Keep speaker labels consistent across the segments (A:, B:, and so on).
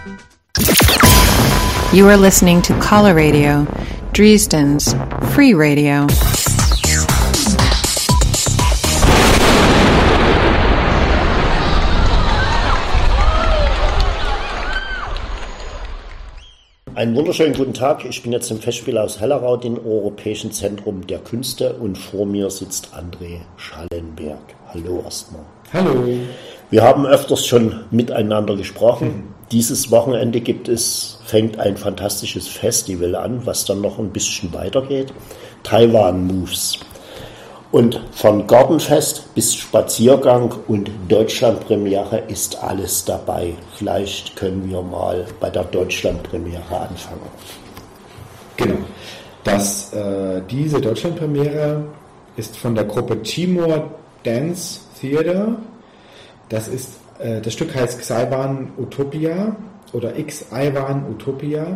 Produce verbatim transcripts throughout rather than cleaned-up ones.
A: You are listening to Caller Radio, Dresden's free radio.
B: Einen wunderschönen guten Tag. Ich bin jetzt im Festspielhaus Hellerau, dem Europäischen Zentrum der Künste, und vor mir sitzt André Schallenberg. Hallo erstmal.
C: Hallo.
B: Wir haben öfters schon miteinander gesprochen. Hm. Dieses Wochenende gibt es, fängt ein fantastisches Festival an, was dann noch ein bisschen weitergeht. Taiwan Moves. Und von Gartenfest bis Spaziergang und Deutschlandpremiere ist alles dabei. Vielleicht können wir mal bei der Deutschlandpremiere anfangen.
C: Genau. Das, äh, diese Deutschlandpremiere ist von der Gruppe Timor Dance Theater. Das, ist, äh, das Stück heißt Xaiwan Utopia oder X-Aiwan Utopia.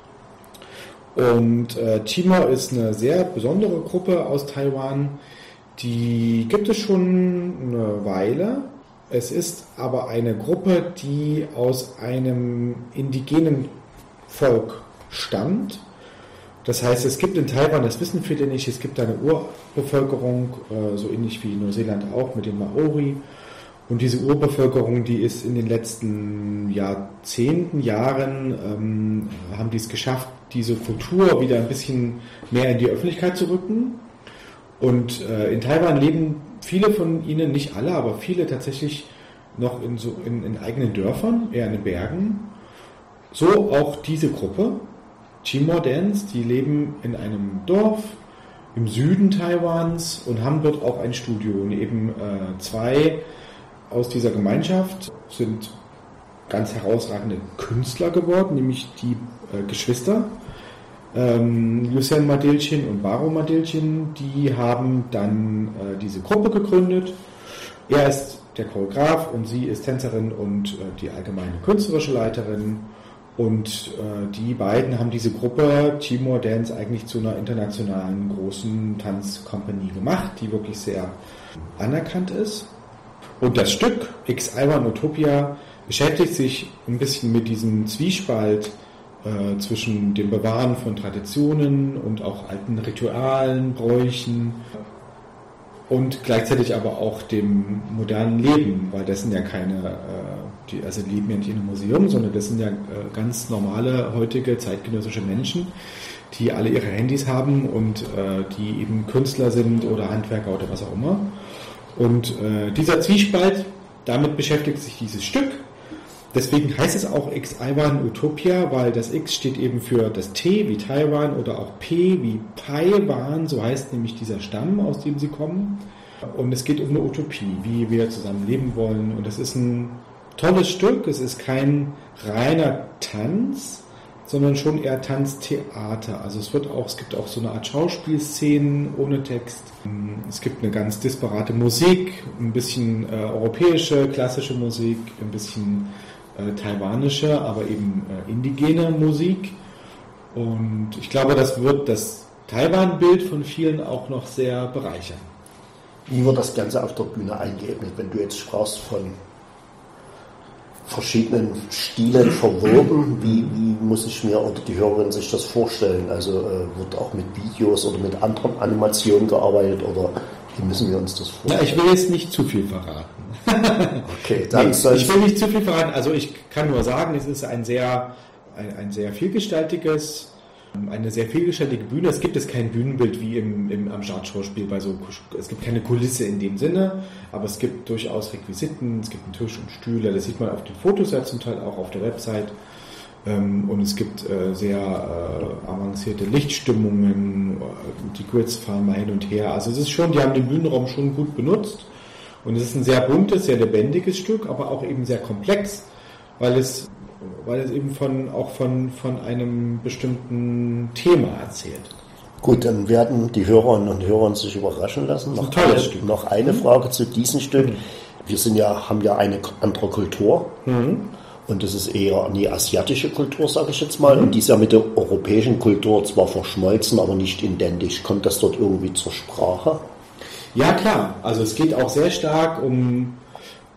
C: Und äh, Timor ist eine sehr besondere Gruppe aus Taiwan. Die gibt es schon eine Weile. Es ist aber eine Gruppe, die aus einem indigenen Volk stammt. Das heißt, es gibt in Taiwan, das wissen viele nicht, es gibt eine Urbevölkerung, so ähnlich wie Neuseeland auch mit den Maori. Und diese Urbevölkerung, die ist in den letzten Jahrzehnten, Jahren, ähm, haben die es geschafft, diese Kultur wieder ein bisschen mehr in die Öffentlichkeit zu rücken. Und äh, in Taiwan leben viele von ihnen, nicht alle, aber viele tatsächlich noch in, so, in, in eigenen Dörfern, eher in den Bergen. So auch diese Gruppe, Timor Dance, die leben in einem Dorf im Süden Taiwans und haben dort auch ein Studio. Und eben äh, zwei aus dieser Gemeinschaft sind ganz herausragende Künstler geworden, nämlich die äh, Geschwister. Ähm, Lucien Madilchin und Varo Madilchin, die haben dann äh, diese Gruppe gegründet. Er ist der Choreograf und sie ist Tänzerin und äh, die allgemeine künstlerische Leiterin. Und äh, die beiden haben diese Gruppe Timor Dance eigentlich zu einer internationalen großen Tanzcompany gemacht, die wirklich sehr anerkannt ist. Und das Stück X-Aiwan Utopia beschäftigt sich ein bisschen mit diesem Zwiespalt Äh, zwischen dem Bewahren von Traditionen und auch alten Ritualen, Bräuchen und gleichzeitig aber auch dem modernen Leben, weil das sind ja keine, äh, die, also die leben ja nicht in einem Museum, sondern das sind ja äh, ganz normale, heutige, zeitgenössische Menschen, die alle ihre Handys haben und äh, die eben Künstler sind oder Handwerker oder was auch immer. Und äh, dieser Zwiespalt, damit beschäftigt sich dieses Stück. Deswegen heißt es auch X-Aiwan Utopia, weil das X steht eben für das T wie Taiwan oder auch P wie Taiwan, so heißt nämlich dieser Stamm, aus dem sie kommen. Und es geht um eine Utopie, wie wir zusammen leben wollen. Und es ist ein tolles Stück, es ist kein reiner Tanz, sondern schon eher Tanztheater. Also es wird auch, es gibt auch so eine Art Schauspielszenen ohne Text. Es gibt eine ganz disparate Musik, ein bisschen äh, europäische, klassische Musik, ein bisschen taiwanische, aber eben äh, indigene Musik. Und ich glaube, das wird das Taiwan-Bild von vielen auch noch sehr bereichern.
B: Wie wird das Ganze auf der Bühne eingeebnet, wenn du jetzt sprachst von verschiedenen Stilen verwoben? Wie, wie muss ich mir oder die Hörerin sich das vorstellen? Also äh, wird auch mit Videos oder mit anderen Animationen gearbeitet oder wie müssen wir uns das vorstellen?
C: Ja, ich will jetzt nicht zu viel verraten.
B: Okay, dann
C: nee, ich will nicht zu viel verraten. Also ich kann nur sagen, es ist ein sehr, ein, ein sehr vielgestaltiges, eine sehr vielgestaltige Bühne. Es gibt es kein Bühnenbild wie im, im am Schauspiel bei so, es gibt keine Kulisse in dem Sinne, aber es gibt durchaus Requisiten, es gibt einen Tisch und Stühle, das sieht man auf den Fotos ja zum Teil auch auf der Website. Und es gibt sehr äh, avancierte Lichtstimmungen, die Grids fahren mal hin und her. Also es ist schon, die haben den Bühnenraum schon gut benutzt. Und es ist ein sehr buntes, sehr lebendiges Stück, aber auch eben sehr komplex, weil es, weil es eben von, auch von, von einem bestimmten Thema erzählt.
B: Gut, dann werden die Hörerinnen und Hörer sich überraschen lassen. Noch eine, Stück. noch eine Frage zu diesem Stück. Mhm. Wir sind ja, haben ja eine andere Kultur. Mhm. Und das ist eher eine asiatische Kultur, sage ich jetzt mal. Mhm. Und die ist ja mit der europäischen Kultur zwar verschmolzen, aber nicht identisch. Kommt das dort irgendwie zur Sprache?
C: Ja, klar. Also es geht auch sehr stark um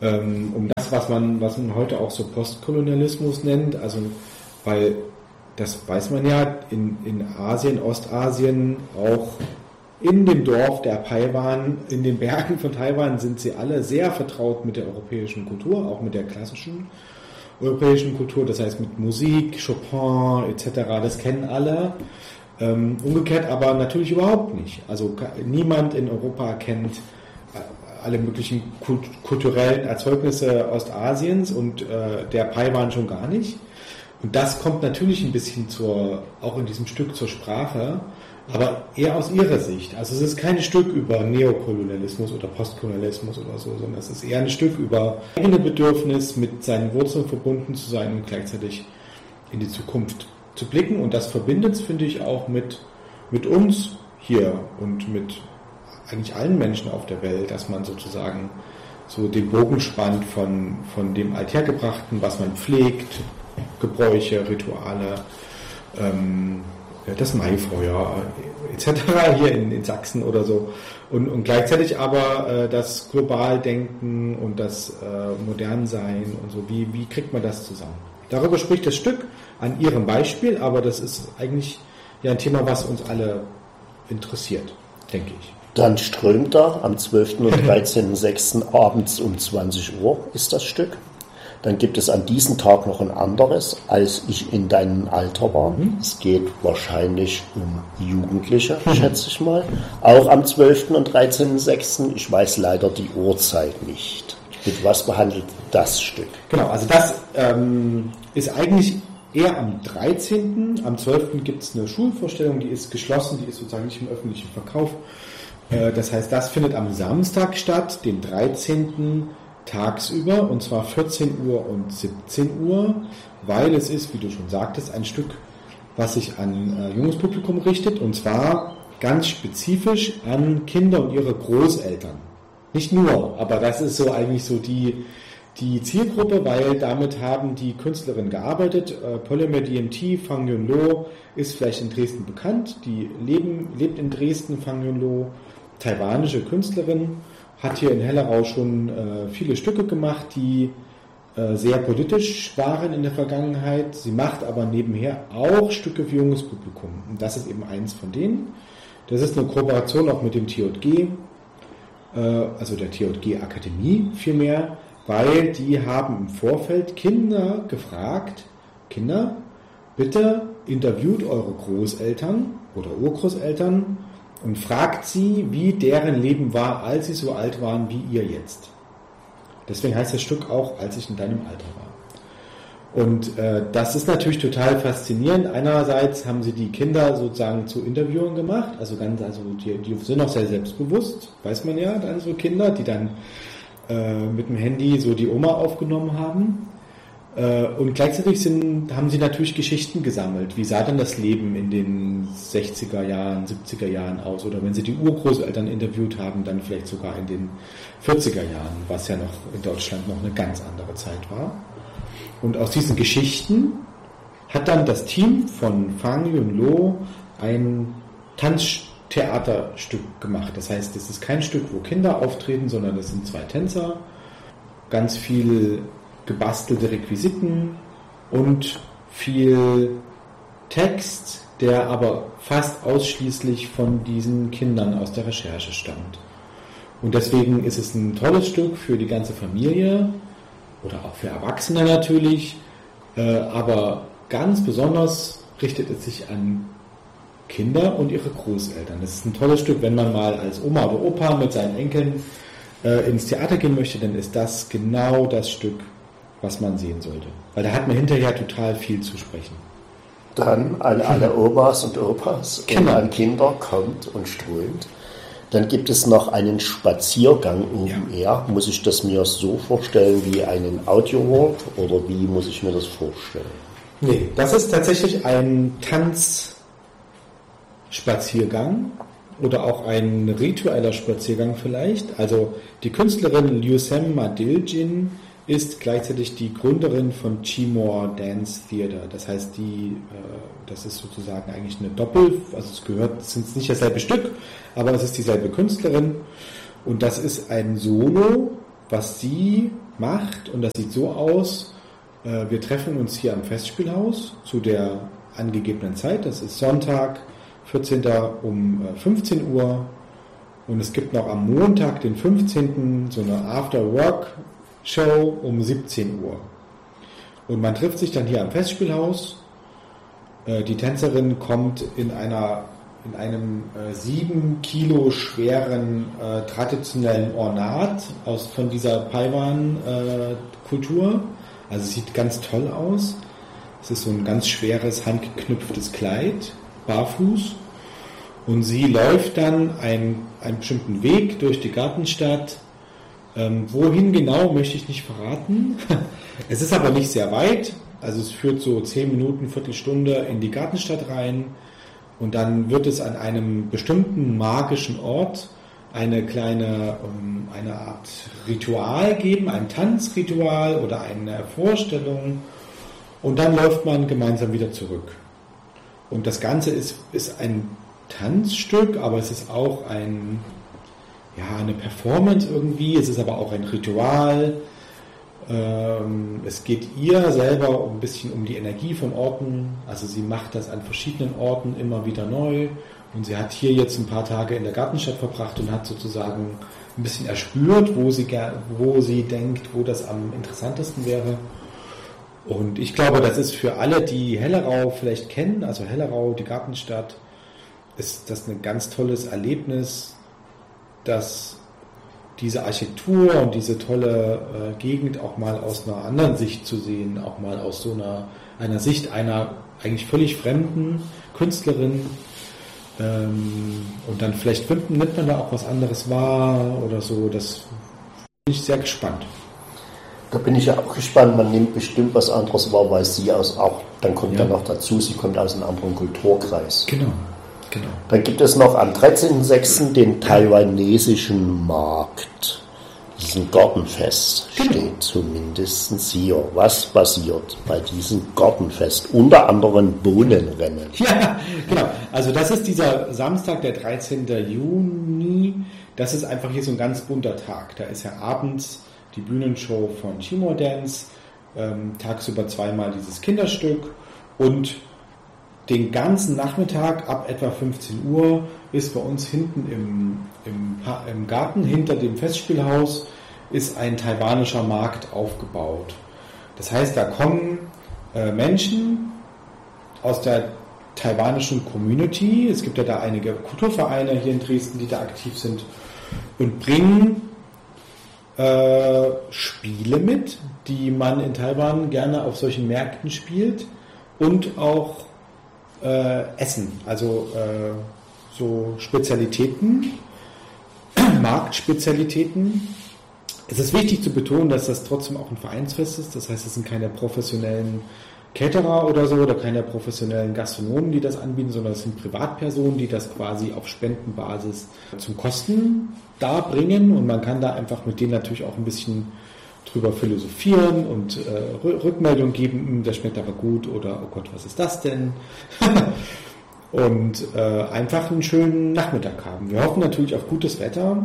C: ähm, um das, was man, was man heute auch so Postkolonialismus nennt, also weil das weiß man ja, in, in Asien, Ostasien, auch in dem Dorf der Paiwan, in den Bergen von Taiwan sind sie alle sehr vertraut mit der europäischen Kultur, auch mit der klassischen europäischen Kultur, das heißt mit Musik, Chopin et cetera, das kennen alle. Ähm, umgekehrt aber natürlich überhaupt nicht. Also niemand in Europa kennt alle möglichen kult- kulturellen Erzeugnisse Ostasiens und äh, der Paiwan schon gar nicht. Und das kommt natürlich ein bisschen zur, auch in diesem Stück zur Sprache, aber eher aus ihrer Sicht. Also es ist kein Stück über Neokolonialismus oder Postkolonialismus oder so, sondern es ist eher ein Stück über eigene Bedürfnis, mit seinen Wurzeln verbunden zu sein und gleichzeitig in die Zukunft zu blicken. Und das verbindet es, finde ich, auch mit, mit uns hier und mit eigentlich allen Menschen auf der Welt, dass man sozusagen so den Bogen spannt von, von dem Althergebrachten, was man pflegt, Gebräuche, Rituale, ähm, das Maifeuer et cetera hier in, in Sachsen oder so und, und gleichzeitig aber äh, das Globaldenken und das äh, Modernsein und so, wie, wie kriegt man das zusammen? Darüber spricht das Stück an ihrem Beispiel, aber das ist eigentlich ja ein Thema, was uns alle interessiert, denke ich.
B: Dann strömt er am zwölften und dreizehnten sechsten abends um zwanzig Uhr ist das Stück. Dann gibt es an diesem Tag noch ein anderes, als ich in deinem Alter war. Mhm. Es geht wahrscheinlich um Jugendliche, mhm. schätze ich mal. Auch am zwölften und dreizehnten sechsten Ich weiß leider die Uhrzeit nicht. Mit was behandelt das Stück?
C: Genau, also das ähm, ist eigentlich eher am dreizehnten Am zwölften gibt es eine Schulvorstellung, die ist geschlossen, die ist sozusagen nicht im öffentlichen Verkauf. Äh, das heißt, das findet am Samstag statt, den dreizehnten tagsüber, und zwar vierzehn Uhr und siebzehn Uhr, weil es ist, wie du schon sagtest, ein Stück, was sich an äh, junges Publikum richtet, und zwar ganz spezifisch an Kinder und ihre Großeltern. Nicht nur, aber das ist so eigentlich so die, die Zielgruppe, weil damit haben die Künstlerinnen gearbeitet. Äh, Polymer D M T, Fang Yun-lo, ist vielleicht in Dresden bekannt, die leben, lebt in Dresden, Fang Yun-lo, taiwanische Künstlerin, hat hier in Hellerau schon äh, viele Stücke gemacht, die äh, sehr politisch waren in der Vergangenheit. Sie macht aber nebenher auch Stücke für junges Publikum. Und das ist eben eins von denen. Das ist eine Kooperation auch mit dem T J G, äh, also der T J G Akademie vielmehr, weil die haben im Vorfeld Kinder gefragt, Kinder, bitte interviewt eure Großeltern oder Urgroßeltern und fragt sie, wie deren Leben war, als sie so alt waren wie ihr jetzt. Deswegen heißt das Stück auch, als ich in deinem Alter war. Und äh, das ist natürlich total faszinierend. Einerseits haben sie die Kinder sozusagen zu Interviewern gemacht, also ganz, also die, die sind auch sehr selbstbewusst, weiß man ja, dann so Kinder, die dann äh, mit dem Handy so die Oma aufgenommen haben. Und gleichzeitig sind, haben sie natürlich Geschichten gesammelt. Wie sah denn das Leben in den sechziger Jahren, siebziger Jahren aus? Oder wenn sie die Urgroßeltern interviewt haben, dann vielleicht sogar in den vierziger Jahren, was ja noch in Deutschland noch eine ganz andere Zeit war. Und aus diesen Geschichten hat dann das Team von Fang Yun-lo ein Tanztheaterstück gemacht. Das heißt, es ist kein Stück, wo Kinder auftreten, sondern es sind zwei Tänzer, ganz viel gebastelte Requisiten und viel Text, der aber fast ausschließlich von diesen Kindern aus der Recherche stammt. Und deswegen ist es ein tolles Stück für die ganze Familie oder auch für Erwachsene natürlich, äh, aber ganz besonders richtet es sich an Kinder und ihre Großeltern. Das ist ein tolles Stück, wenn man mal als Oma oder Opa mit seinen Enkeln äh, ins Theater gehen möchte, dann ist das genau das Stück, was man sehen sollte. Weil da hat man hinterher total viel zu sprechen.
B: Dann an alle Omas und Opas
C: genau.
B: Und an Kinder kommt und strömt. Dann gibt es noch einen Spaziergang oben ja. Muss ich das mir so vorstellen wie einen Audiowalk oder wie muss ich mir das vorstellen?
C: Nee, das ist tatsächlich ein Tanzspaziergang oder auch ein ritueller Spaziergang vielleicht. Also die Künstlerin Liusem Madiljin ist gleichzeitig die Gründerin von Chimor Dance Theater. Das heißt, die, äh, das ist sozusagen eigentlich eine Doppel, also es gehört, es sind nicht dasselbe Stück, aber es ist dieselbe Künstlerin. Und das ist ein Solo, was sie macht. Und das sieht so aus, äh, wir treffen uns hier am Festspielhaus zu der angegebenen Zeit. Das ist Sonntag, vierzehnten um fünfzehn Uhr. Und es gibt noch am Montag, den fünfzehnten so eine After-Work-Show um siebzehn Uhr. Und man trifft sich dann hier am Festspielhaus. Äh, die Tänzerin kommt in einer in einem äh, sieben Kilo schweren äh, traditionellen Ornat aus von dieser Paiwan-Kultur. Äh, also es sieht ganz toll aus. Es ist so ein ganz schweres, handgeknüpftes Kleid, barfuß. Und sie läuft dann einen, einen bestimmten Weg durch die Gartenstadt. Ähm, wohin genau, möchte ich nicht verraten. Es ist aber nicht sehr weit. Also es führt so zehn Minuten, Viertelstunde in die Gartenstadt rein. Und dann wird es an einem bestimmten magischen Ort eine kleine, um, eine Art Ritual geben, ein Tanzritual oder eine Vorstellung. Und dann läuft man gemeinsam wieder zurück. Und das Ganze ist, ist ein Tanzstück, aber es ist auch ein, ja, eine Performance irgendwie. Es ist aber auch ein Ritual. Ähm, es geht ihr selber ein bisschen um die Energie von Orten. Also sie macht das an verschiedenen Orten immer wieder neu. Und sie hat hier jetzt ein paar Tage in der Gartenstadt verbracht und hat sozusagen ein bisschen erspürt, wo sie, wo sie denkt, wo das am interessantesten wäre. Und ich glaube, das ist für alle, die Hellerau vielleicht kennen, also Hellerau, die Gartenstadt, ist das ein ganz tolles Erlebnis, dass diese Architektur und diese tolle äh, Gegend auch mal aus einer anderen Sicht zu sehen, auch mal aus so einer, einer Sicht einer eigentlich völlig fremden Künstlerin. Ähm, und dann vielleicht nimmt, nimmt man da auch was anderes wahr oder so. Das bin ich sehr gespannt.
B: Da bin ich ja auch gespannt. Man nimmt bestimmt was anderes wahr, weil sie aus auch, dann kommt ja noch dazu, sie kommt aus einem anderen Kulturkreis.
C: Genau. Genau.
B: Dann gibt es noch am dreizehnten sechsten den taiwanesischen Markt. Das ist ein Gartenfest, genau. Steht zumindest hier. Was passiert bei diesem Gartenfest? Unter anderem Bohnenrennen.
C: Ja, genau. Also das ist dieser Samstag, der dreizehnten Juni. Das ist einfach hier so ein ganz bunter Tag. Da ist ja abends die Bühnenshow von Chimo Dance, ähm, tagsüber zweimal dieses Kinderstück und den ganzen Nachmittag ab etwa fünfzehn Uhr ist bei uns hinten im, im, im Garten, hinter dem Festspielhaus, ist ein taiwanischer Markt aufgebaut. Das heißt, da kommen äh, Menschen aus der taiwanischen Community, es gibt ja da einige Kulturvereine hier in Dresden, die da aktiv sind, und bringen äh, Spiele mit, die man in Taiwan gerne auf solchen Märkten spielt und auch Äh, Essen, also äh, so Spezialitäten, Marktspezialitäten. Es ist wichtig zu betonen, dass das trotzdem auch ein Vereinsfest ist. Das heißt, es sind keine professionellen Caterer oder so oder keine professionellen Gastronomen, die das anbieten, sondern es sind Privatpersonen, die das quasi auf Spendenbasis zum Kosten darbringen. Und man kann da einfach mit denen natürlich auch ein bisschen drüber philosophieren und äh, Rückmeldung geben, das schmeckt aber gut oder oh Gott, was ist das denn? und äh, einfach einen schönen Nachmittag haben. Wir hoffen natürlich auf gutes Wetter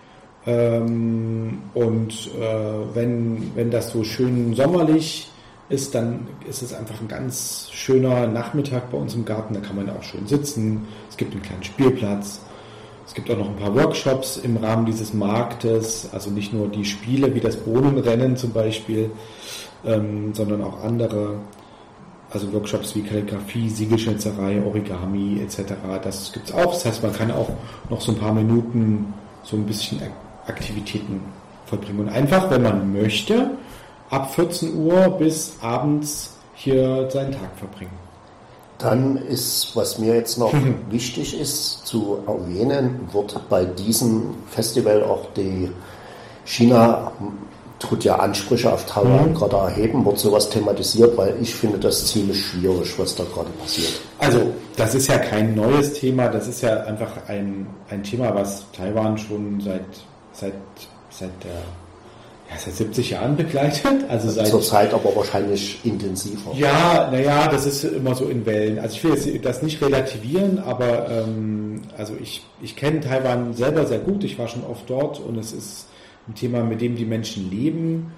C: ähm, und äh, wenn, wenn das so schön sommerlich ist, dann ist es einfach ein ganz schöner Nachmittag bei uns im Garten, da kann man auch schön sitzen, es gibt einen kleinen Spielplatz. Es gibt auch noch ein paar Workshops im Rahmen dieses Marktes, also nicht nur die Spiele wie das Bohnenrennen zum Beispiel, ähm, sondern auch andere, also Workshops wie Kalligrafie, Siegelschnitzerei, Origami et cetera. Das gibt es auch. Das heißt, man kann auch noch so ein paar Minuten so ein bisschen Aktivitäten vollbringen. Und einfach, wenn man möchte, ab vierzehn Uhr bis abends hier seinen Tag verbringen.
B: Dann ist, was mir jetzt noch mhm. wichtig ist zu erwähnen, wird bei diesem Festival auch die China tut ja Ansprüche auf Taiwan mhm. gerade erheben, wird sowas thematisiert, weil ich finde das ziemlich schwierig, was da gerade passiert.
C: Also das ist ja kein neues Thema, das ist ja einfach ein, ein Thema, was Taiwan schon seit, seit, seit der Ja, seit siebzig Jahren begleitet. Also seit
B: zur Zeit aber wahrscheinlich intensiver.
C: Ja, naja, das ist immer so in Wellen. Also ich will jetzt das nicht relativieren, aber ähm, also ich, ich kenne Taiwan selber sehr gut. Ich war schon oft dort und es ist ein Thema, mit dem die Menschen leben.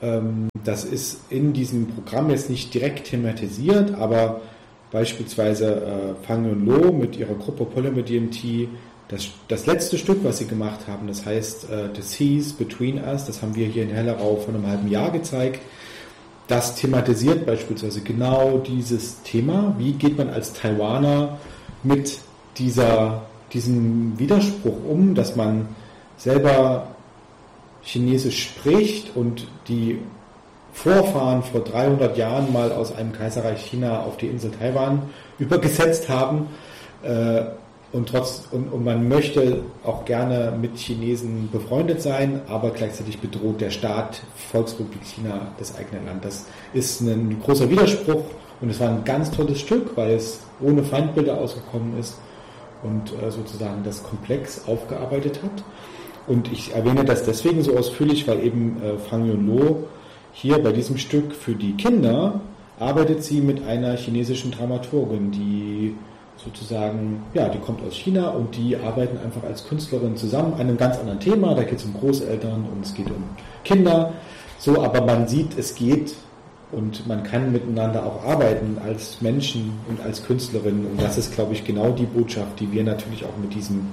C: Das ist in diesem Programm jetzt nicht direkt thematisiert, aber beispielsweise Fang Yun-lo mit ihrer Gruppe Polymer D M T, das, das letzte Stück, was sie gemacht haben, das heißt The Seas Between Us, das haben wir hier in Hellerau vor einem halben Jahr gezeigt. Das thematisiert beispielsweise genau dieses Thema. Wie geht man als Taiwaner mit dieser, diesem Widerspruch um, dass man selber Chinesisch spricht und die Vorfahren vor dreihundert Jahren mal aus einem Kaiserreich China auf die Insel Taiwan übergesetzt haben äh, und, trotz, und, und man möchte auch gerne mit Chinesen befreundet sein, aber gleichzeitig bedroht der Staat Volksrepublik China das eigene Land. Das ist ein großer Widerspruch und es war ein ganz tolles Stück, weil es ohne Feindbilder ausgekommen ist und äh, sozusagen das komplex aufgearbeitet hat. Und ich erwähne das deswegen so ausführlich, weil eben äh, Fang Yun-lo hier bei diesem Stück für die Kinder arbeitet sie mit einer chinesischen Dramaturgin, die sozusagen, ja, die kommt aus China und die arbeiten einfach als Künstlerin zusammen an einem ganz anderen Thema. Da geht es um Großeltern und es geht um Kinder. So, aber man sieht, es geht und man kann miteinander auch arbeiten als Menschen und als Künstlerin. Und das ist, glaube ich, genau die Botschaft, die wir natürlich auch mit diesem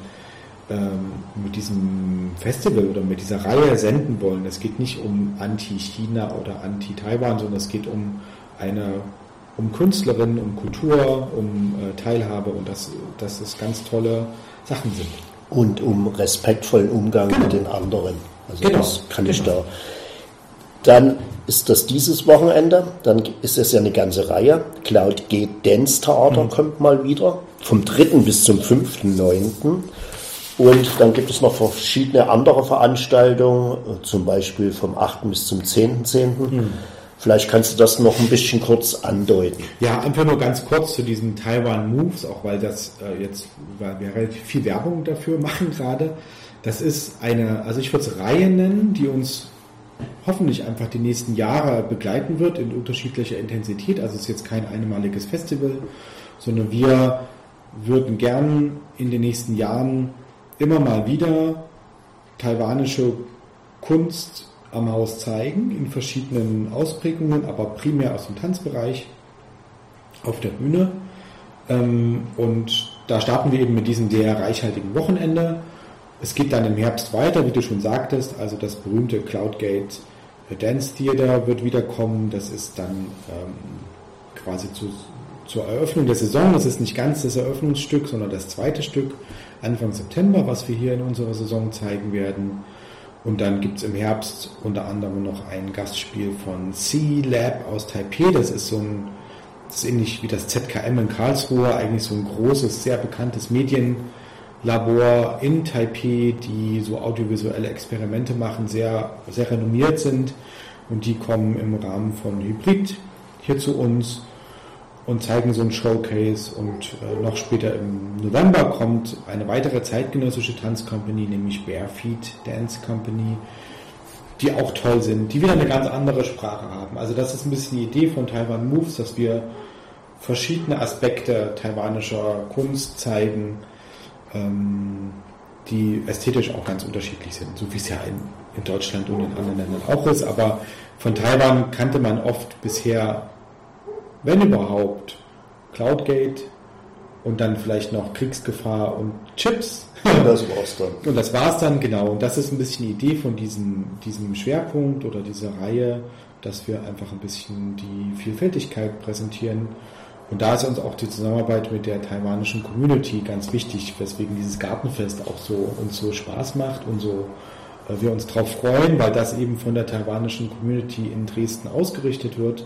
C: mit diesem Festival oder mit dieser Reihe senden wollen. Es geht nicht um Anti-China oder Anti-Taiwan, sondern es geht um eine, um Künstlerinnen, um Kultur, um äh, Teilhabe und dass, dass es ganz tolle Sachen sind.
B: Und um respektvollen Umgang
C: genau.
B: mit den anderen. Also
C: genau.
B: das kann
C: genau.
B: ich da. Dann ist das dieses Wochenende, dann ist es ja eine ganze Reihe. Cloud Gate Dance Theater mhm. kommt mal wieder, vom dritten bis zum fünften neunten Und dann gibt es noch verschiedene andere Veranstaltungen, zum Beispiel vom achten bis zum zehnten zehnten Mhm. Vielleicht kannst du das noch ein bisschen kurz andeuten.
C: Ja, einfach nur ganz kurz zu diesen Taiwan Moves, auch weil das äh, jetzt, weil wir relativ viel Werbung dafür machen gerade. Das ist eine, also ich würde es Reihe nennen, die uns hoffentlich einfach die nächsten Jahre begleiten wird in unterschiedlicher Intensität. Also es ist jetzt kein einmaliges Festival, sondern wir würden gern in den nächsten Jahren immer mal wieder taiwanische Kunst am Haus zeigen, in verschiedenen Ausprägungen, aber primär aus dem Tanzbereich auf der Bühne. Und da starten wir eben mit diesem sehr reichhaltigen Wochenende. Es geht dann im Herbst weiter, wie du schon sagtest, also das berühmte Cloud Gate Dance Theater wird wiederkommen. Das ist dann ähm, quasi zu, zur Eröffnung der Saison. Das ist nicht ganz das Eröffnungsstück, sondern das zweite Stück Anfang September, was wir hier in unserer Saison zeigen werden. Und dann gibt es im Herbst unter anderem noch ein Gastspiel von C-Lab aus Taipei. Das ist so ein, das ist ähnlich wie das Z K M in Karlsruhe, eigentlich so ein großes, sehr bekanntes Medienlabor in Taipei, die so audiovisuelle Experimente machen, sehr, sehr renommiert sind. Und die kommen im Rahmen von Hybrid hier zu uns und zeigen so ein Showcase. Und äh, noch später im November kommt eine weitere zeitgenössische Tanzcompany, nämlich Barefeet Dance Company, die auch toll sind, die wieder eine ganz andere Sprache haben. Also das ist ein bisschen die Idee von Taiwan Moves, dass wir verschiedene Aspekte taiwanischer Kunst zeigen, ähm, die ästhetisch auch ganz unterschiedlich sind, so wie es ja in, in Deutschland und in anderen Ländern auch ist. Aber von Taiwan kannte man oft bisher, wenn überhaupt, Cloudgate und dann vielleicht noch Kriegsgefahr und Chips.
B: Und das war's dann.
C: Und das war's dann, genau. Und das ist ein bisschen die Idee von diesem, diesem Schwerpunkt oder dieser Reihe, dass wir einfach ein bisschen die Vielfältigkeit präsentieren. Und da ist uns auch die Zusammenarbeit mit der taiwanischen Community ganz wichtig, weswegen dieses Gartenfest auch so uns so Spaß macht und so äh, wir uns darauf freuen, weil das eben von der taiwanischen Community in Dresden ausgerichtet wird.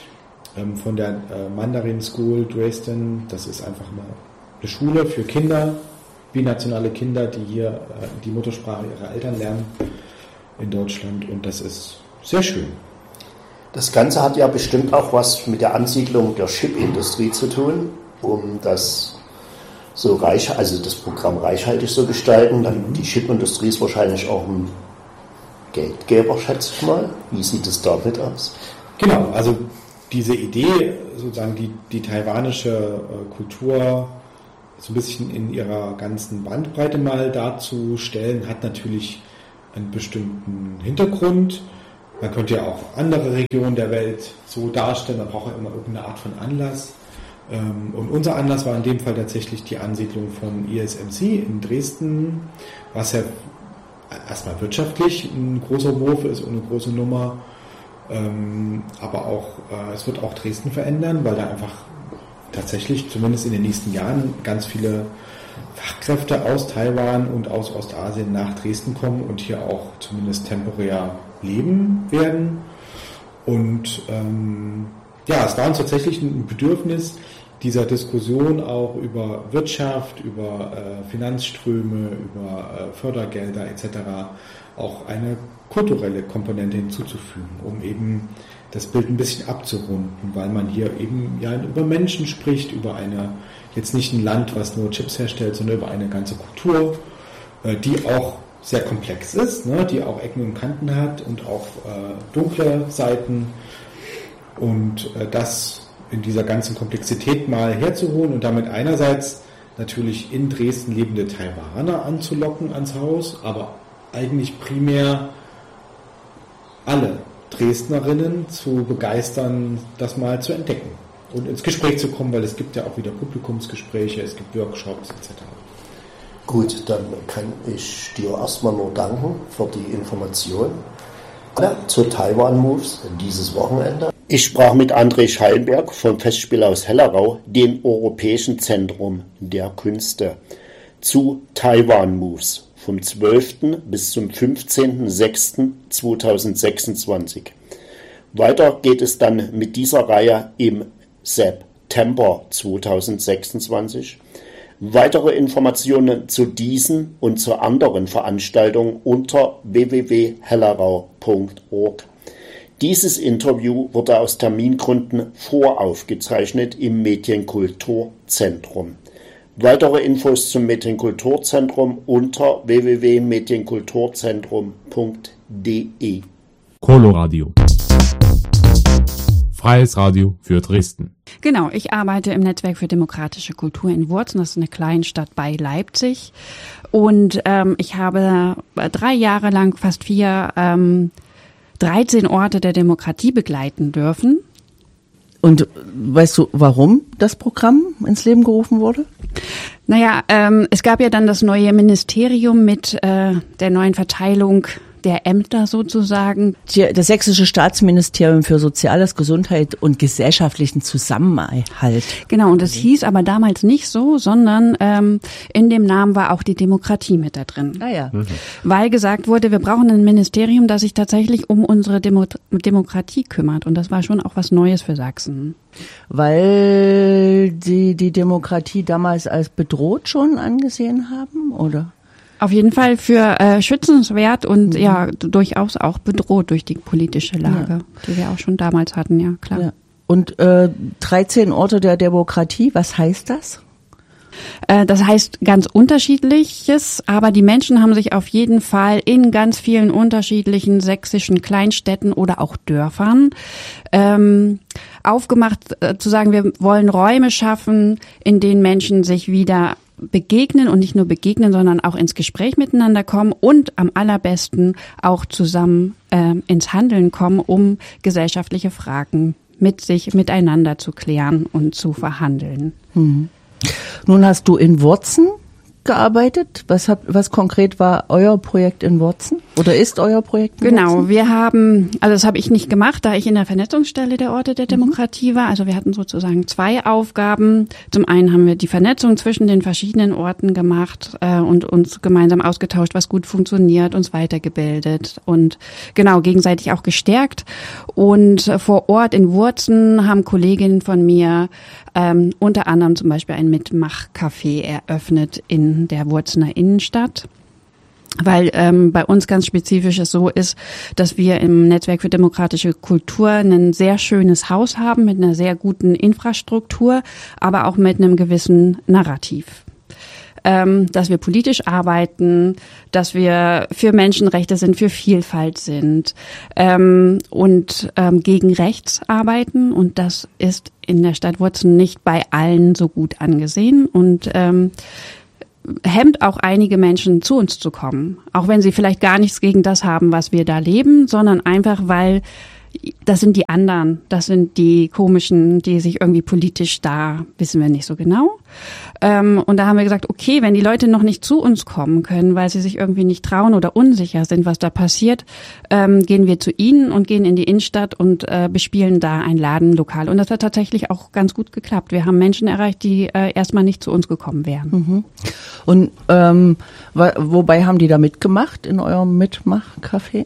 C: Von der Mandarin School Dresden, das ist einfach eine, eine Schule für Kinder, binationale Kinder, die hier die Muttersprache ihrer Eltern lernen in Deutschland, und das ist sehr schön.
B: Das Ganze hat ja bestimmt auch was mit der Ansiedlung der Chipindustrie zu tun, um das so reich, also das Programm reichhaltig zu gestalten. Dann die Chipindustrie ist wahrscheinlich auch ein Geldgeber, schätze ich mal. Wie sieht es damit aus?
C: Genau, also diese Idee, sozusagen die, die taiwanische äh, Kultur so ein bisschen in ihrer ganzen Bandbreite mal darzustellen, hat natürlich einen bestimmten Hintergrund. Man könnte ja auch andere Regionen der Welt so darstellen, man braucht ja immer irgendeine Art von Anlass. Und unser Anlass war in dem Fall tatsächlich die Ansiedlung vom I S M C in Dresden, was ja erstmal wirtschaftlich ein großer Wurf ist und eine große Nummer. Aber auch, es wird auch Dresden verändern, weil da einfach tatsächlich zumindest in den nächsten Jahren ganz viele Fachkräfte aus Taiwan und aus Ostasien nach Dresden kommen und hier auch zumindest temporär leben werden. Und ähm, ja, es war uns tatsächlich ein Bedürfnis, dieser Diskussion auch über Wirtschaft, über äh, Finanzströme, über äh, Fördergelder et cetera auch eine kulturelle Komponente hinzuzufügen, um eben das Bild ein bisschen abzurunden, weil man hier eben ja über Menschen spricht, über eine, jetzt nicht ein Land, was nur Chips herstellt, sondern über eine ganze Kultur, äh, die auch sehr komplex ist, ne, die auch Ecken und Kanten hat und auch äh, dunkle Seiten. Und äh, das in dieser ganzen Komplexität mal herzuholen und damit einerseits natürlich in Dresden lebende Taiwaner anzulocken ans Haus, aber eigentlich primär alle Dresdnerinnen zu begeistern, das mal zu entdecken und ins Gespräch zu kommen, weil es gibt ja auch wieder Publikumsgespräche, es gibt Workshops et cetera.
B: Gut, dann kann ich dir erstmal nur danken für die Information zu Taiwan Moves dieses Wochenende. Ich sprach mit André Schallenberg vom Festspielhaus Hellerau, dem Europäischen Zentrum der Künste, zu Taiwan Moves vom zwölften bis zum fünfzehnten sechsten zweitausendsechsundzwanzig. Weiter geht es dann mit dieser Reihe im September zweitausendsechsundzwanzig. Weitere Informationen zu diesen und zu anderen Veranstaltungen unter w w w punkt hellerau punkt org. Dieses Interview wurde aus Termingründen voraufgezeichnet im Medienkulturzentrum. Weitere Infos zum Medienkulturzentrum unter w w w punkt medienkulturzentrum punkt d e.
D: Coloradio. Freies Radio für Dresden.
E: Genau, ich arbeite im Netzwerk für demokratische Kultur in Wurzen. Das ist eine Kleinstadt bei Leipzig. Und ähm, ich habe drei Jahre lang, fast vier, ähm, dreizehn Orte der Demokratie begleiten dürfen.
F: Und weißt du, warum das Programm ins Leben gerufen wurde?
E: Naja, ähm, es gab ja dann das neue Ministerium mit äh, der neuen Verteilung der Ämter sozusagen.
F: Das Sächsische Staatsministerium für Soziales, Gesundheit und gesellschaftlichen Zusammenhalt.
E: Genau, und das hieß aber damals nicht so, sondern ähm, in dem Namen war auch die Demokratie mit da drin.
F: Ah ja.
E: Mhm. Weil gesagt wurde, wir brauchen ein Ministerium, das sich tatsächlich um unsere Demo- Demokratie kümmert. Und das war schon auch was Neues für Sachsen.
F: Weil die die Demokratie damals als bedroht schon angesehen haben, oder?
E: Auf jeden Fall für äh, schützenswert und mhm. ja durchaus auch bedroht durch die politische Lage, ja. die wir auch schon damals hatten, ja klar. Ja.
F: Und äh, dreizehn Orte der Demokratie, was heißt das?
E: Äh, das heißt ganz Unterschiedliches, aber die Menschen haben sich auf jeden Fall in ganz vielen unterschiedlichen sächsischen Kleinstädten oder auch Dörfern ähm, aufgemacht, äh, zu sagen, wir wollen Räume schaffen, in denen Menschen sich wieder begegnen und nicht nur begegnen, sondern auch ins Gespräch miteinander kommen und am allerbesten auch zusammen äh, ins Handeln kommen, um gesellschaftliche Fragen mit sich, miteinander zu klären und zu verhandeln.
F: Mhm. Nun hast du in Wurzen gearbeitet. Was habt, was konkret war euer Projekt in Wurzen? Oder ist euer Projekt in
E: Genau,
F: Wurzen?
E: wir haben, also das habe ich nicht gemacht, da ich in der Vernetzungsstelle der Orte der Demokratie war. Also wir hatten sozusagen zwei Aufgaben. Zum einen haben wir die Vernetzung zwischen den verschiedenen Orten gemacht äh, und uns gemeinsam ausgetauscht, was gut funktioniert, uns weitergebildet und genau gegenseitig auch gestärkt. Und äh, vor Ort in Wurzen haben Kolleginnen von mir ähm, unter anderem zum Beispiel ein Mitmachcafé eröffnet in der Wurzener Innenstadt. Weil ähm, bei uns ganz spezifisch es so ist, dass wir im Netzwerk für demokratische Kultur ein sehr schönes Haus haben mit einer sehr guten Infrastruktur, aber auch mit einem gewissen Narrativ. Ähm, dass wir politisch arbeiten, dass wir für Menschenrechte sind, für Vielfalt sind ähm, und ähm, gegen rechts arbeiten. Und das ist in der Stadt Wurzen nicht bei allen so gut angesehen. Und ähm, hemmt auch einige Menschen, zu uns zu kommen. Auch wenn sie vielleicht gar nichts gegen das haben, was wir da leben, sondern einfach, weil das sind die anderen, das sind die komischen, die sich irgendwie politisch da, wissen wir nicht so genau. Ähm, und da haben wir gesagt, okay, wenn die Leute noch nicht zu uns kommen können, weil sie sich irgendwie nicht trauen oder unsicher sind, was da passiert, ähm, gehen wir zu ihnen und gehen in die Innenstadt und äh, bespielen da ein Ladenlokal. Und das hat tatsächlich auch ganz gut geklappt. Wir haben Menschen erreicht, die äh, erstmal nicht zu uns gekommen wären.
F: Mhm. Und ähm, wobei haben die da mitgemacht in eurem Mitmachcafé?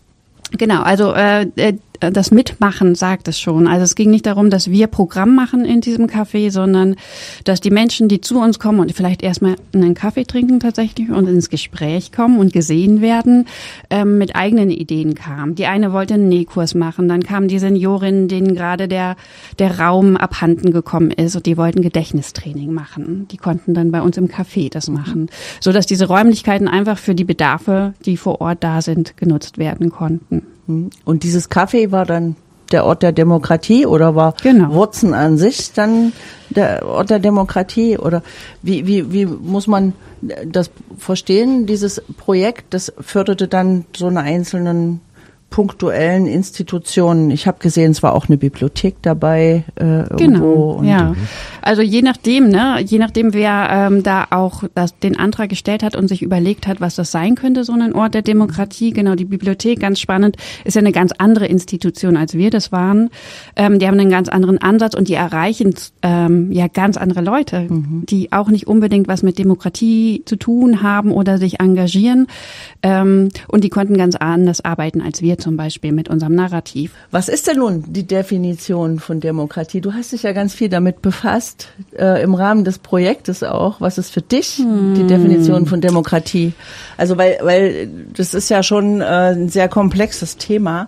E: Genau, also äh, das Mitmachen sagt es schon. Also es ging nicht darum, dass wir Programm machen in diesem Café, sondern dass die Menschen, die zu uns kommen und vielleicht erstmal einen Kaffee trinken tatsächlich und ins Gespräch kommen und gesehen werden, ähm, mit eigenen Ideen kamen. Die eine wollte einen Nähkurs machen, dann kamen die Seniorinnen, denen gerade der der Raum abhanden gekommen ist und die wollten Gedächtnistraining machen. Die konnten dann bei uns im Café das machen, so dass diese Räumlichkeiten einfach für die Bedarfe, die vor Ort da sind, genutzt werden konnten.
F: Und dieses Café war dann der Ort der Demokratie oder war
E: genau.
F: Wurzen an sich dann der Ort der Demokratie? Oder wie, wie, wie muss man das verstehen, dieses Projekt? Das förderte dann so eine einzelnen punktuellen Institutionen. Ich habe gesehen, es war auch eine Bibliothek dabei. Äh,
E: genau,
F: und
E: ja. Also je nachdem, ne, je nachdem, wer ähm, da auch das, den Antrag gestellt hat und sich überlegt hat, was das sein könnte, so ein Ort der Demokratie. Genau, die Bibliothek, ganz spannend, ist ja eine ganz andere Institution, als wir das waren. Ähm, die haben einen ganz anderen Ansatz und die erreichen ähm, ja ganz andere Leute, mhm. die auch nicht unbedingt was mit Demokratie zu tun haben oder sich engagieren. Ähm, und die konnten ganz anders arbeiten als wir zum Beispiel mit unserem Narrativ.
F: Was ist denn nun die Definition von Demokratie? Du hast dich ja ganz viel damit befasst, äh, im Rahmen des Projektes auch. Was ist für dich hm. die Definition von Demokratie? Also weil, weil das ist ja schon äh, ein sehr komplexes Thema.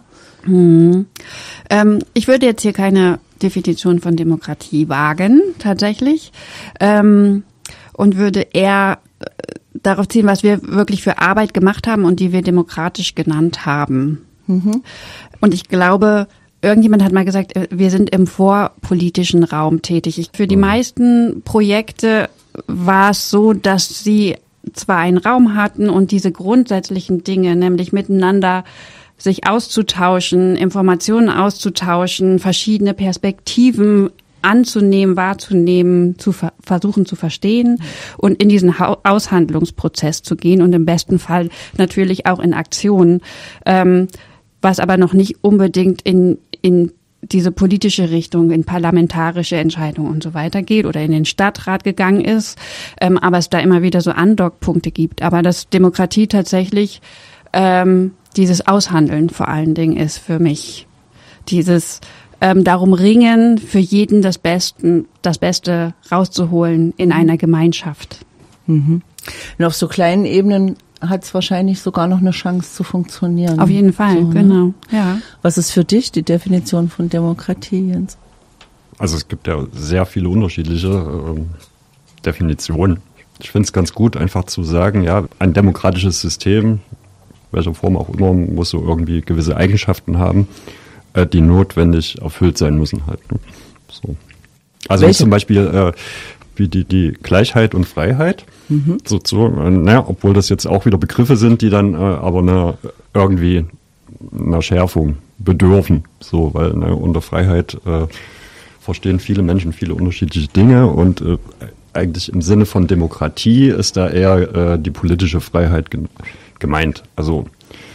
E: Hm. Ähm, ich würde jetzt hier keine Definition von Demokratie wagen, tatsächlich, ähm, und würde eher äh, darauf ziehen, was wir wirklich für Arbeit gemacht haben und die wir demokratisch genannt haben. Mhm. Und ich glaube, irgendjemand hat mal gesagt, wir sind im vorpolitischen Raum tätig. Ich, für die meisten Projekte war es so, dass sie zwar einen Raum hatten und diese grundsätzlichen Dinge, nämlich miteinander sich auszutauschen, Informationen auszutauschen, verschiedene Perspektiven anzunehmen, wahrzunehmen, zu ver- versuchen zu verstehen und in diesen ha- Aushandlungsprozess zu gehen und im besten Fall natürlich auch in Aktion, ähm, was aber noch nicht unbedingt in in diese politische Richtung, in parlamentarische Entscheidungen und so weiter geht oder in den Stadtrat gegangen ist, ähm, aber es da immer wieder so Andockpunkte gibt. Aber dass Demokratie tatsächlich ähm, dieses Aushandeln vor allen Dingen ist für mich. Dieses ähm, darum ringen, für jeden das Besten, das Beste rauszuholen in einer Gemeinschaft.
F: Mhm. Und auf so kleinen Ebenen hat es wahrscheinlich sogar noch eine Chance zu funktionieren.
E: Auf jeden Fall, so, genau. Ne? Ja.
F: Was ist für dich die Definition von Demokratie, Jens?
G: Also es gibt ja sehr viele unterschiedliche äh, Definitionen. Ich finde es ganz gut, einfach zu sagen, ja, ein demokratisches System, welcher Form auch immer, muss so irgendwie gewisse Eigenschaften haben, äh, die notwendig erfüllt sein müssen halt. Ne? So. Also wie zum Beispiel äh, wie die, die Gleichheit und Freiheit. Mhm. So, so, äh, naja, obwohl das jetzt auch wieder Begriffe sind, die dann äh, aber eine, irgendwie einer Schärfung bedürfen. So, weil ne, unter Freiheit äh, verstehen viele Menschen viele unterschiedliche Dinge und äh, eigentlich im Sinne von Demokratie ist da eher äh, die politische Freiheit ge- gemeint. Also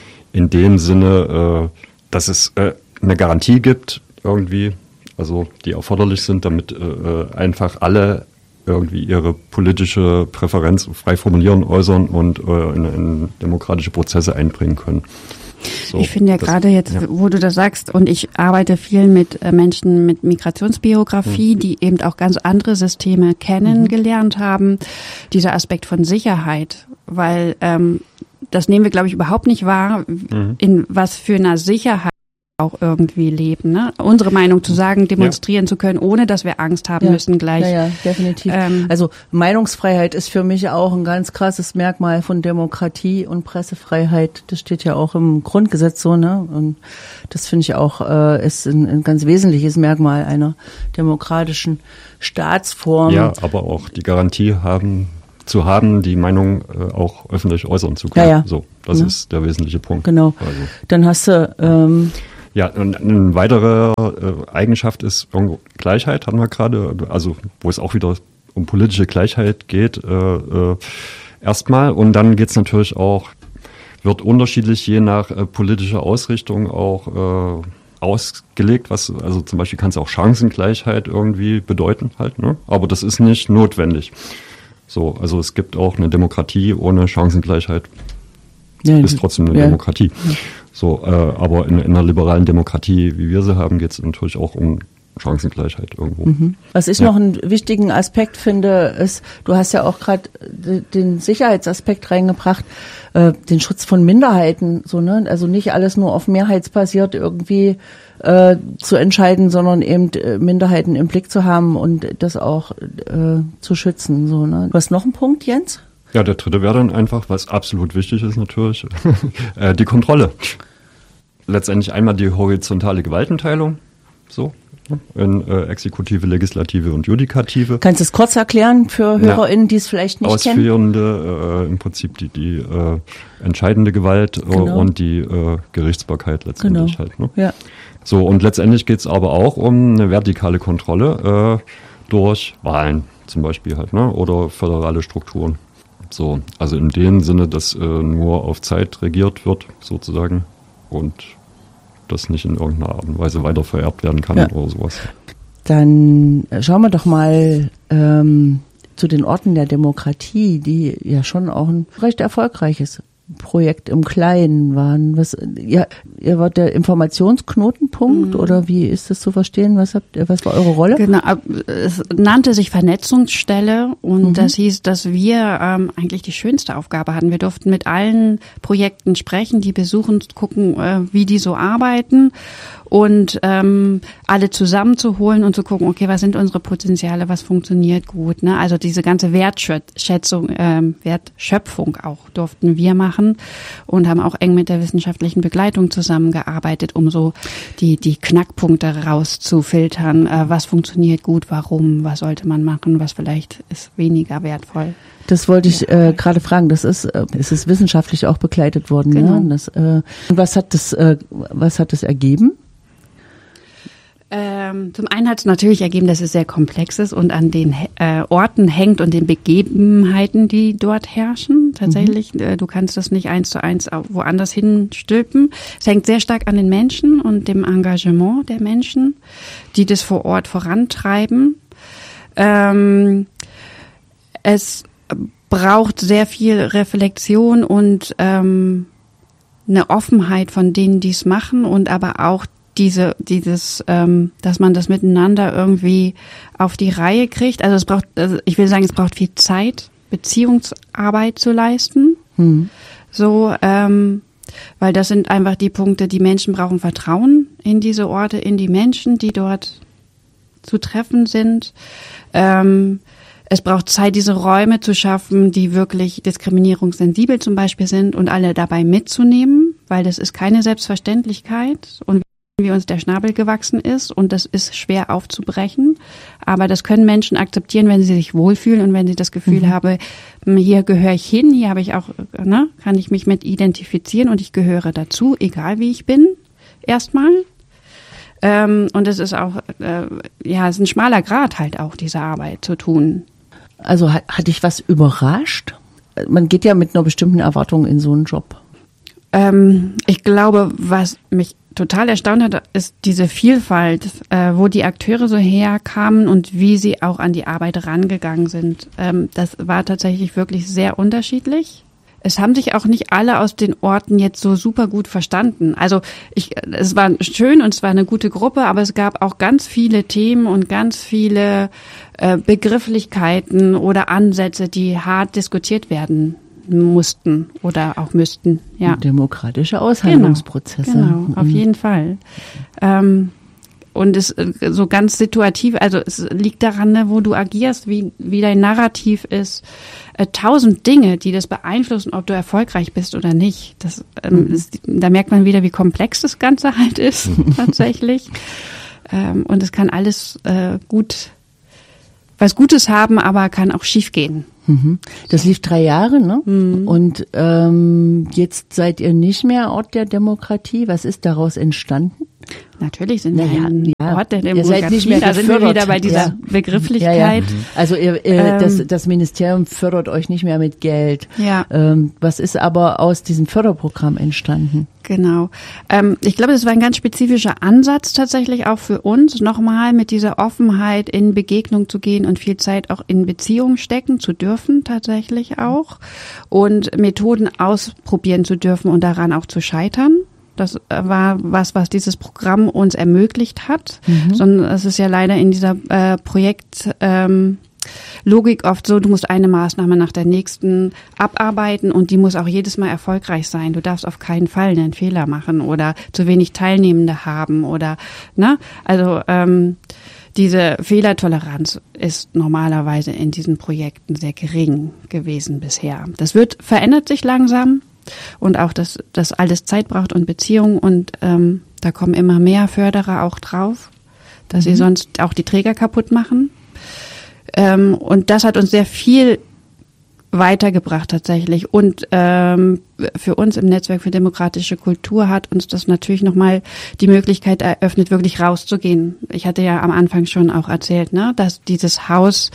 G: in dem Sinne, äh, dass es äh, eine Garantie gibt irgendwie, also die erforderlich sind, damit äh, einfach alle irgendwie ihre politische Präferenz frei formulieren, äußern und äh, in, in demokratische Prozesse einbringen können. So,
E: ich finde ja
G: das,
E: gerade jetzt,
G: ja.
E: wo du das sagst, und ich arbeite viel mit äh, Menschen mit Migrationsbiografie, mhm. die eben auch ganz andere Systeme kennengelernt mhm. haben, dieser Aspekt von Sicherheit, weil ähm, das nehmen wir, glaube ich, überhaupt nicht wahr, mhm. in was für einer Sicherheit auch irgendwie leben. Ne? Unsere Meinung zu sagen, demonstrieren ja. zu können, ohne dass wir Angst haben
F: ja.
E: müssen gleich.
F: Ja, ja, definitiv.
E: Ähm,
F: also Meinungsfreiheit ist für mich auch ein ganz krasses Merkmal von Demokratie und Pressefreiheit. Das steht ja auch im Grundgesetz so, ne? Und das finde ich auch äh, ist ein, ein ganz wesentliches Merkmal einer demokratischen Staatsform.
G: Ja, aber auch die Garantie haben zu haben, die Meinung äh, auch öffentlich äußern zu können.
F: Ja, ja.
G: So, das
F: ja.
G: ist der wesentliche Punkt.
F: Genau.
G: Also.
F: Dann hast du ähm
G: Ja, und eine weitere äh, Eigenschaft ist irgendwo Gleichheit, hatten wir gerade, also wo es auch wieder um politische Gleichheit geht, äh, äh, erstmal. Und dann geht's natürlich auch, wird unterschiedlich je nach äh, politischer Ausrichtung auch äh, ausgelegt, was, also zum Beispiel kann es auch Chancengleichheit irgendwie bedeuten halt, ne? Aber das ist nicht notwendig. So, also es gibt auch eine Demokratie ohne Chancengleichheit,
F: ja,
G: ist trotzdem eine
F: ja.
G: Demokratie. So, äh, aber in, in einer liberalen Demokratie, wie wir sie haben, geht es natürlich auch um Chancengleichheit irgendwo.
F: Mhm. Was ich
G: Ja.
F: noch einen wichtigen Aspekt finde, ist, du hast ja auch gerade den Sicherheitsaspekt reingebracht, äh, den Schutz von Minderheiten, so, ne? Also nicht alles nur auf mehrheitsbasiert irgendwie äh, zu entscheiden, sondern eben äh, Minderheiten im Blick zu haben und das auch äh, zu schützen, so, ne? Du hast noch einen Punkt, Jens?
G: Ja, der dritte wäre dann einfach, was absolut wichtig ist natürlich, äh, die Kontrolle. Letztendlich einmal die horizontale Gewaltenteilung, so, in äh, Exekutive, Legislative und Judikative.
F: Kannst du es kurz erklären für HörerInnen, die es vielleicht nicht kennen?
G: Ausführende, äh, im Prinzip die, die äh, entscheidende Gewalt äh,
F: Genau.
G: und die äh, Gerichtsbarkeit letztendlich
F: Genau.
G: halt. Ne?
F: Ja.
G: So, und letztendlich geht es aber auch um eine vertikale Kontrolle äh, durch Wahlen zum Beispiel halt, ne? Oder föderale Strukturen. So, also in dem Sinne, dass äh, nur auf Zeit regiert wird sozusagen und das nicht in irgendeiner Art und Weise weiter vererbt werden kann
F: Ja.
G: oder sowas.
F: Dann schauen wir doch mal ähm, zu den Orten der Demokratie, die ja schon auch ein recht erfolgreiches Projekt im Kleinen waren. Was, ja, ihr wart der Informationsknotenpunkt
E: Mhm.
F: oder wie ist das zu verstehen? Was habt ihr, was war eure Rolle?
E: Genau, es nannte sich Vernetzungsstelle und das hieß, dass wir ähm, eigentlich die schönste Aufgabe hatten. Wir durften mit allen Projekten sprechen, die besuchen, gucken, äh, wie die so arbeiten und ähm, alle zusammenzuholen und zu gucken, okay, was sind unsere Potenziale, was funktioniert gut. Ne? Also diese ganze Wertschätzung, ähm, Wertschöpfung auch durften wir machen und haben auch eng mit der wissenschaftlichen Begleitung zusammengearbeitet, um so die die Knackpunkte rauszufiltern, äh, was funktioniert gut, warum, was sollte man machen, was vielleicht ist weniger wertvoll.
F: Das wollte ich äh, gerade fragen. Das ist, äh, es ist wissenschaftlich auch begleitet worden.
E: Genau.
F: Ne? Das, äh, und was hat das, äh, was hat das ergeben?
E: Ähm, zum einen hat es natürlich ergeben, dass es sehr komplex ist und an den äh, Orten hängt und den Begebenheiten, die dort herrschen. Tatsächlich, mhm. äh, du kannst das nicht eins zu eins woanders hinstülpen. Es hängt sehr stark an den Menschen und dem Engagement der Menschen, die das vor Ort vorantreiben. Ähm, es braucht sehr viel Reflexion und ähm, eine Offenheit von denen, die es machen und aber auch diese, dieses, ähm, dass man das miteinander irgendwie auf die Reihe kriegt. Also es braucht, also ich will sagen, es braucht viel Zeit, Beziehungsarbeit zu leisten.
F: Hm.
E: So, ähm, weil das sind einfach die Punkte, die Menschen brauchen Vertrauen in diese Orte, in die Menschen, die dort zu treffen sind. Ähm, es braucht Zeit, diese Räume zu schaffen, die wirklich diskriminierungssensibel zum Beispiel sind und alle dabei mitzunehmen, weil das ist keine Selbstverständlichkeit und wie uns der Schnabel gewachsen ist und das ist schwer aufzubrechen. Aber das können Menschen akzeptieren, wenn sie sich wohlfühlen und wenn sie das Gefühl
F: Mhm.
E: haben, hier gehöre ich hin, hier habe ich auch, ne, kann ich mich mit identifizieren und ich gehöre dazu, egal wie ich bin, erstmal. Ähm, und es ist auch, äh, ja, es ist ein schmaler Grat halt auch, diese Arbeit zu tun.
F: Also hat, hat dich was überrascht? Man geht ja mit einer bestimmten Erwartung in so einen Job.
E: Ähm, ich glaube, was mich total erstaunt hat, ist diese Vielfalt, äh, wo die Akteure so herkamen und wie sie auch an die Arbeit rangegangen sind. Ähm, das war tatsächlich wirklich sehr unterschiedlich. Es haben sich auch nicht alle aus den Orten jetzt so super gut verstanden. Also ich, es war schön und es war eine gute Gruppe, aber es gab auch ganz viele Themen und ganz viele äh, Begrifflichkeiten oder Ansätze, die hart diskutiert werden mussten oder auch müssten. Ja.
F: Demokratische Aushandlungsprozesse.
E: Genau, genau, auf
F: Mhm.
E: jeden Fall. Ähm, und es äh, so ganz situativ, also es liegt daran, ne, wo du agierst, wie wie dein Narrativ ist. Äh, tausend Dinge, die das beeinflussen, ob du erfolgreich bist oder nicht. Das, ähm,
F: Mhm.
E: ist, da merkt man wieder, wie komplex das Ganze halt ist tatsächlich. Ähm, und es kann alles äh, gut was Gutes haben, aber kann auch schief gehen.
F: Das lief drei Jahre, ne? Mhm. Und ähm, jetzt seid ihr nicht mehr Ort der Demokratie. Was ist daraus entstanden?
E: Natürlich sind wir
F: Ja,
E: ein
F: ja.
E: Ort der
F: Ihr
E: Demokratie.
F: seid nicht mehr
E: da sind wir
F: gefördert.
E: wieder bei dieser
F: Ja.
E: Begrifflichkeit.
F: Ja, ja. Also ihr, ihr,
E: Ähm,
F: das, das Ministerium fördert euch nicht mehr mit Geld.
E: Ja.
F: Ähm, was ist aber aus diesem Förderprogramm entstanden?
E: Genau. Ähm, ich glaube, das war ein ganz spezifischer Ansatz tatsächlich auch für uns, nochmal mit dieser Offenheit in Begegnung zu gehen und viel Zeit auch in Beziehung stecken zu dürfen, tatsächlich auch. Und Methoden ausprobieren zu dürfen und daran auch zu scheitern. Das war was, was dieses Programm uns ermöglicht hat. Mhm. Sondern es ist ja leider in dieser äh, Projekt ähm, Logik oft so, du musst eine Maßnahme nach der nächsten abarbeiten und die muss auch jedes Mal erfolgreich sein. Du darfst auf keinen Fall einen Fehler machen oder zu wenig Teilnehmende haben oder, ne? Also ähm, diese Fehlertoleranz ist normalerweise in diesen Projekten sehr gering gewesen bisher. Das wird verändert sich langsam. Und auch, dass das alles Zeit braucht und Beziehungen und ähm, da kommen immer mehr Förderer auch drauf, dass sie sonst auch die Träger kaputt machen. Ähm, und das hat uns sehr viel weitergebracht tatsächlich. Und ähm, für uns im Netzwerk für demokratische Kultur hat uns das natürlich nochmal die Möglichkeit eröffnet, wirklich rauszugehen. Ich hatte ja am Anfang schon auch erzählt, ne, dass dieses Haus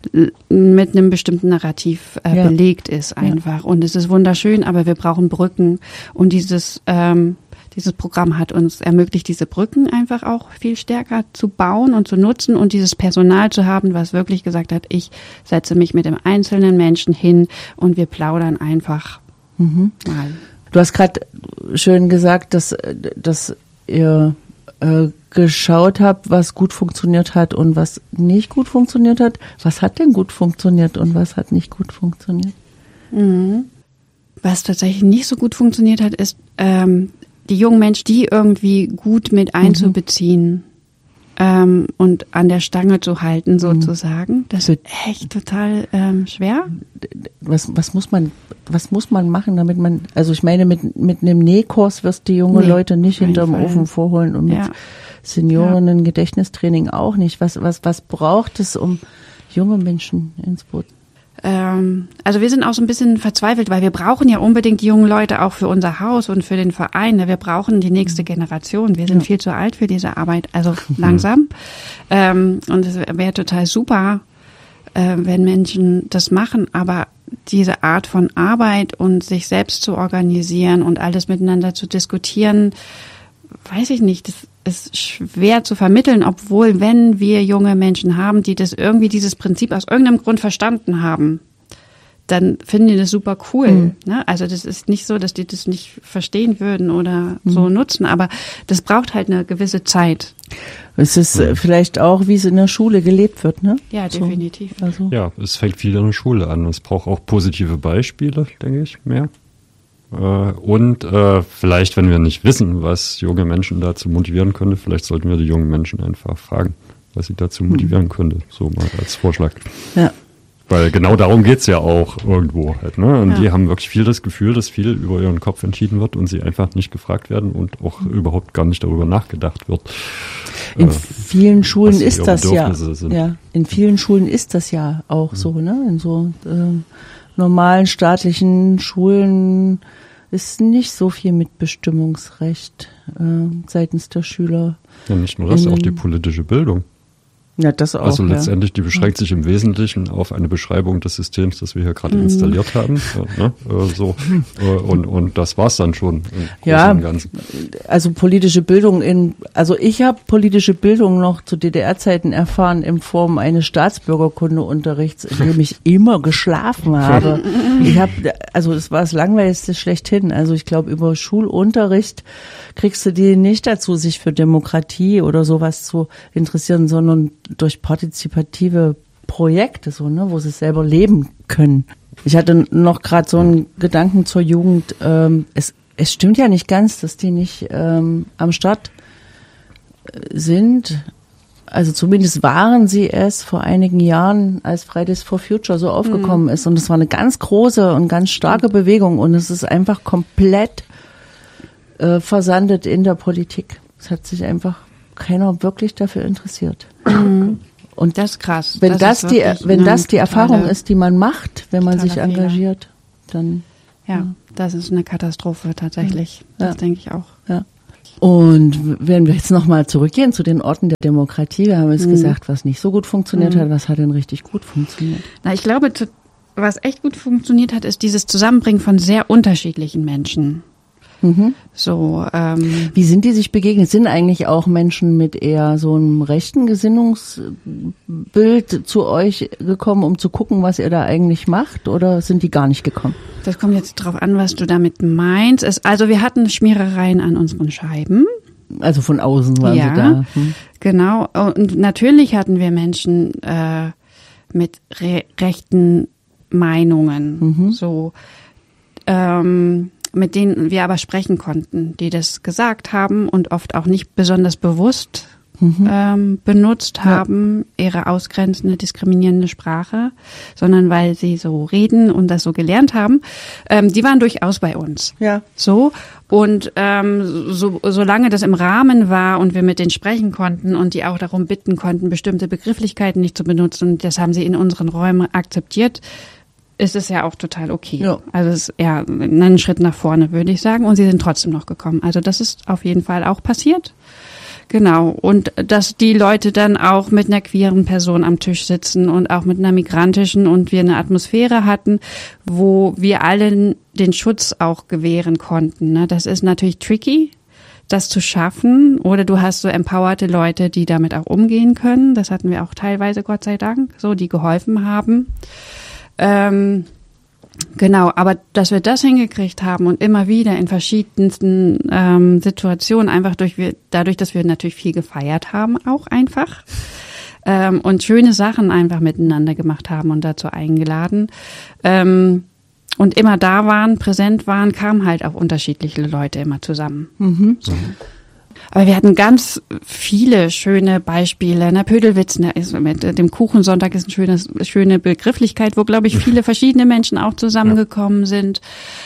E: mit einem bestimmten Narrativ äh,
F: Ja.
E: belegt ist einfach. Ja. Und es ist wunderschön, aber wir brauchen Brücken. Und dieses ähm, Dieses Programm hat uns ermöglicht, diese Brücken einfach auch viel stärker zu bauen und zu nutzen und dieses Personal zu haben, was wirklich gesagt hat, ich setze mich mit dem einzelnen Menschen hin und wir plaudern einfach mhm. mal.
F: Du hast gerade schön gesagt, dass, dass ihr äh, geschaut habt, was gut funktioniert hat und was nicht gut funktioniert hat. Was hat denn gut funktioniert und was hat nicht gut funktioniert?
E: Mhm. Was tatsächlich nicht so gut funktioniert hat, ist ähm, die jungen Menschen, die irgendwie gut mit einzubeziehen mhm. ähm, und an der Stange zu halten, sozusagen. Das ist echt total ähm, schwer.
F: Was, was muss man, was muss man machen, damit man, also ich meine, mit, mit einem Nähkurs wirst du junge
E: Nee,
F: Leute nicht hinterm
E: Fall.
F: Ofen vorholen und mit
E: Ja.
F: Senioren-Gedächtnistraining auch nicht. Was, was, was braucht es, um junge Menschen ins Boot?
E: Ähm, also wir sind auch so ein bisschen verzweifelt, weil wir brauchen ja unbedingt die jungen Leute auch für unser Haus und für den Verein. Wir brauchen die nächste Generation. Wir sind ja. viel zu alt für diese Arbeit, also langsam. Ähm, und es wäre total super, äh, wenn Menschen das machen, aber diese Art von Arbeit und sich selbst zu organisieren und alles miteinander zu diskutieren, weiß ich nicht, das ist schwer zu vermitteln, obwohl, wenn wir junge Menschen haben, die das irgendwie, dieses Prinzip aus irgendeinem Grund verstanden haben, dann finden die das super cool. Mhm. Ne? Also das ist nicht so, dass die das nicht verstehen würden oder mhm. so nutzen, aber das braucht halt eine gewisse Zeit.
F: Es ist äh, vielleicht auch, wie es in der Schule gelebt wird, ne?
E: Ja, definitiv.
F: So, also.
G: Ja, es fängt viel in der Schule an. Es braucht auch positive Beispiele, denke ich, mehr. Und äh, vielleicht, wenn wir nicht wissen, was junge Menschen dazu motivieren könnte, vielleicht sollten wir die jungen Menschen einfach fragen, was sie dazu motivieren könnte. So mal als Vorschlag.
F: Ja.
G: Weil genau darum geht's ja auch irgendwo halt. Ne? Und
E: Ja.
G: die haben wirklich viel das Gefühl, dass viel über ihren Kopf entschieden wird und sie einfach nicht gefragt werden und auch überhaupt gar nicht darüber nachgedacht wird.
F: In
G: äh,
F: vielen Schulen
G: was
F: ist
G: ihre
F: das ja,
G: Bedürfnisse sind.
F: ja. In vielen Schulen ist das ja auch mhm. so, ne? In so äh, normalen staatlichen Schulen ist nicht so viel mit Bestimmungsrecht äh, seitens der Schüler.
G: Ja, nicht nur das, auch die politische Bildung.
F: Ja, das auch.
G: Also
F: ja.
G: letztendlich, die beschränkt sich im Wesentlichen auf eine Beschreibung des Systems, das wir hier gerade mhm. installiert haben. Ja, ne? äh, so. äh, und, und das war's dann schon im Großen
F: ja,
G: und Ganzen.
F: Also politische Bildung in, also ich habe politische Bildung noch zu D D R-Zeiten erfahren in Form eines Staatsbürgerkundeunterrichts, in dem ich immer geschlafen habe. Ich habe, also es war das Langweiligste schlechthin. Also ich glaube, über Schulunterricht kriegst du die nicht dazu, sich für Demokratie oder sowas zu interessieren, sondern durch partizipative Projekte, so, ne, wo sie selber leben können. Ich hatte noch gerade so einen Gedanken zur Jugend. Ähm, es, es stimmt ja nicht ganz, dass die nicht ähm, am Start sind. Also zumindest waren sie es vor einigen Jahren, als Fridays for Future so aufgekommen mhm. ist. Und es war eine ganz große und ganz starke Bewegung. Und es ist einfach komplett äh, versandet in der Politik. Es hat sich einfach keiner wirklich dafür interessiert. Mhm. Und
E: das ist krass.
F: Wenn das,
E: das
F: die,
E: wirklich
F: wenn
E: eine
F: das die Erfahrung
E: totale-
F: ist, die man macht, wenn man sich
E: totaler Fehler.
F: engagiert, dann
E: Ja, das ist eine Katastrophe tatsächlich.
F: Ja.
E: Das denke ich auch.
F: ja. Und wenn wir jetzt nochmal zurückgehen zu den Orten der Demokratie, wir haben jetzt
E: Mhm.
F: gesagt, was nicht so gut funktioniert
E: Mhm.
F: hat, was hat denn richtig gut funktioniert?
E: Na, ich glaube, zu- was echt gut funktioniert hat, ist dieses Zusammenbringen von sehr unterschiedlichen Menschen.
F: Mhm.
E: So, ähm,
F: Wie sind die sich begegnet? Sind eigentlich auch Menschen mit eher so einem rechten Gesinnungsbild zu euch gekommen, um zu gucken, was ihr da eigentlich macht? Oder sind die gar nicht gekommen?
E: das kommt jetzt drauf an, was du damit meinst. Es, also wir hatten Schmierereien an unseren Scheiben.
F: Also von außen waren
E: Ja.
F: sie da. Hm.
E: Genau. Und natürlich hatten wir Menschen äh, mit re rechten Meinungen,
F: Mhm.
E: so ähm, mit denen wir aber sprechen konnten, die das gesagt haben und oft auch nicht besonders bewusst
F: Mhm.
E: ähm, benutzt haben, ihre ausgrenzende, diskriminierende Sprache, sondern weil sie so reden und das so gelernt haben. Ähm, die waren durchaus bei uns.
F: Ja.
E: So, und ähm, so, solange das im Rahmen war und wir mit denen sprechen konnten und die auch darum bitten konnten, bestimmte Begrifflichkeiten nicht zu benutzen, und das haben sie in unseren Räumen akzeptiert, ist es ja auch total okay.
F: Ja.
E: Also es ist ja ein Schritt nach vorne, würde ich sagen, und sie sind trotzdem noch gekommen. Also das ist auf jeden Fall auch passiert. Genau, und dass die Leute dann auch mit einer queeren Person am Tisch sitzen und auch mit einer migrantischen und wir eine Atmosphäre hatten, wo wir allen den Schutz auch gewähren konnten. Ne? Das ist natürlich tricky, das zu schaffen, oder du hast so empowerte Leute, die damit auch umgehen können. Das hatten wir auch teilweise, Gott sei Dank, so, die geholfen haben. Ähm, Genau, aber dass wir das hingekriegt haben und immer wieder in verschiedensten ähm, Situationen, einfach durch wir, dadurch, dass wir natürlich viel gefeiert haben, auch einfach ähm, und schöne Sachen einfach miteinander gemacht haben und dazu eingeladen ähm, und immer da waren, präsent waren, kamen halt auch unterschiedliche Leute immer zusammen.
F: Mhm.
E: Aber wir hatten ganz viele schöne Beispiele. Na, Pödelwitz, ne, ist mit dem Kuchensonntag ist eine schöne, schöne Begrifflichkeit, wo, glaube ich, viele verschiedene Menschen auch zusammengekommen sind.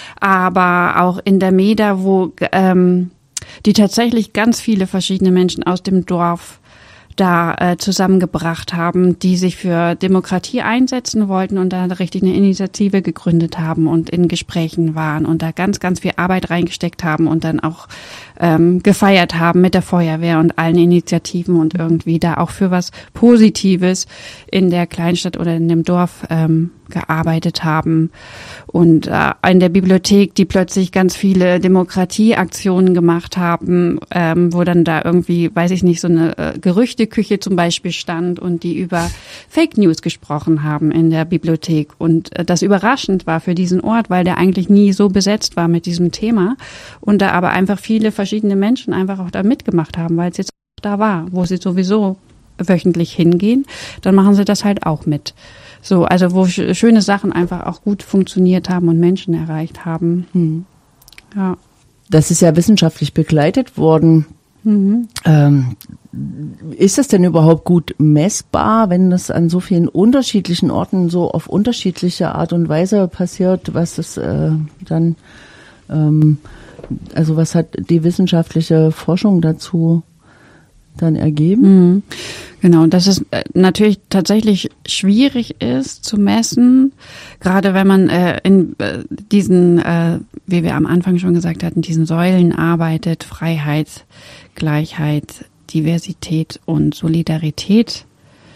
E: Aber auch in der Meda, wo ähm, die tatsächlich ganz viele verschiedene Menschen aus dem Dorf da äh, zusammengebracht haben, die sich für Demokratie einsetzen wollten und da richtig eine Initiative gegründet haben und in Gesprächen waren und da ganz, ganz viel Arbeit reingesteckt haben und dann auch ähm, gefeiert haben mit der Feuerwehr und allen Initiativen und irgendwie da auch für was Positives in der Kleinstadt oder in dem Dorf ähm, gearbeitet haben. Und äh, in der Bibliothek, die plötzlich ganz viele Demokratieaktionen gemacht haben, ähm, wo dann da irgendwie, weiß ich nicht, so eine äh, Gerüchteküche zum Beispiel stand und die über Fake News gesprochen haben in der Bibliothek. Und äh, das überraschend war für diesen Ort, weil der eigentlich nie so besetzt war mit diesem Thema. Und da aber einfach viele verschiedene Menschen einfach auch da mitgemacht haben, weil es jetzt da war, wo sie sowieso wöchentlich hingehen, dann machen sie das halt auch mit. So, also wo sch- schöne Sachen einfach auch gut funktioniert haben und Menschen erreicht haben.
F: Mhm.
E: Ja.
F: Das ist ja wissenschaftlich begleitet worden.
E: Mhm.
F: Ähm, ist das denn überhaupt gut messbar, wenn das an so vielen unterschiedlichen Orten so auf unterschiedliche Art und Weise passiert, was es äh, dann, ähm, also was hat die wissenschaftliche Forschung dazu dann ergeben?
E: Mhm. Genau, dass es äh, natürlich tatsächlich schwierig ist zu messen, gerade wenn man äh, in äh, diesen, äh, wie wir am Anfang schon gesagt hatten, diesen Säulen arbeitet: Freiheit, Gleichheit, Diversität und Solidarität.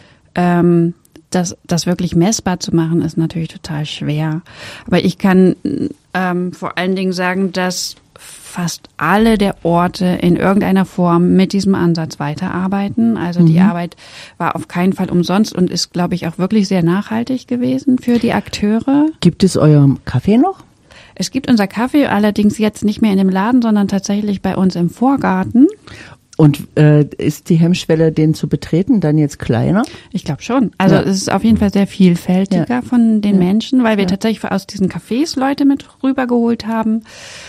E: Ähm, das, das wirklich messbar zu machen, ist natürlich total schwer. Aber ich kann ähm, vor allen Dingen sagen, dass fast alle der Orte in irgendeiner Form mit diesem Ansatz weiterarbeiten. Also die Arbeit war auf keinen Fall umsonst und ist, glaube ich, auch wirklich sehr nachhaltig gewesen für die Akteure.
F: Gibt es euer Café noch?
E: Es gibt unser Café, allerdings jetzt nicht mehr in dem Laden, sondern tatsächlich bei uns im Vorgarten.
F: Und äh, ist die Hemmschwelle, den zu betreten, dann jetzt kleiner?
E: Ich glaube schon. Also
F: Ja.
E: es ist auf jeden Fall sehr vielfältiger
F: Ja.
E: von den
F: Ja.
E: Menschen, weil wir
F: Ja.
E: tatsächlich aus diesen Cafés Leute mit rübergeholt haben.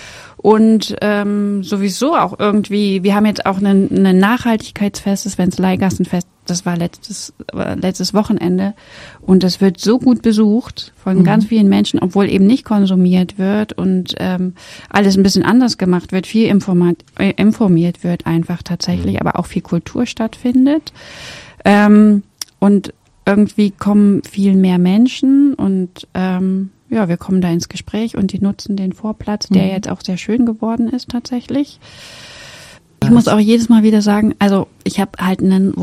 E: Und ähm, sowieso auch irgendwie, wir haben jetzt auch ein eine Nachhaltigkeitsfest, das Wenzelei-Gassenfest, das war letztes äh, letztes Wochenende und das wird so gut besucht von
F: Mhm.
E: ganz vielen Menschen, obwohl eben nicht konsumiert wird und ähm, alles ein bisschen anders gemacht wird, viel informat, äh, informiert wird einfach tatsächlich, aber auch viel Kultur stattfindet. Ähm, und irgendwie kommen viel mehr Menschen und ähm, ja, wir kommen da ins Gespräch und die nutzen den Vorplatz, der mhm. jetzt auch sehr schön geworden ist tatsächlich. Ich muss auch jedes Mal wieder sagen, also ich habe halt einen